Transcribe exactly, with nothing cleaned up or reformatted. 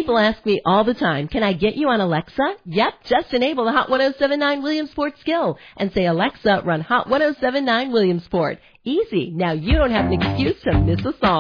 People ask me all the time, can I get you on Alexa? Yep, just enable the Hot ten seventy-nine Williamsport skill and say, Alexa, run Hot ten seventy-nine Williamsport. Easy. Now you don't have an excuse to miss a song.